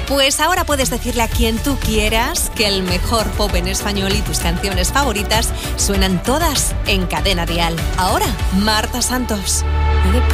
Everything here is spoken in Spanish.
Pues ahora puedes decirle a quien tú quieras que el mejor pop en español y tus canciones favoritas suenan todas en Cadena Dial. Ahora, Marta Santos.